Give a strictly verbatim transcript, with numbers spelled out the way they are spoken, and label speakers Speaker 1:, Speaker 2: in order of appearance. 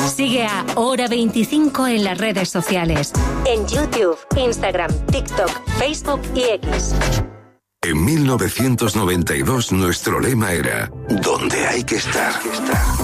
Speaker 1: Sigue a Hora veinticinco en las redes sociales. En YouTube, Instagram, TikTok, Facebook y X.
Speaker 2: En mil novecientos noventa y dos nuestro lema era: ¿dónde hay que estar?